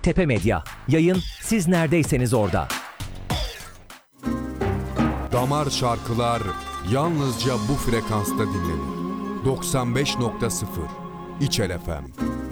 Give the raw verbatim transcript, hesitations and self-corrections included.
Tepe Medya. Yayın siz neredeyseniz orada. Damar şarkılar yalnızca bu frekansta dinlenir. doksan beş nokta sıfır İçel F M.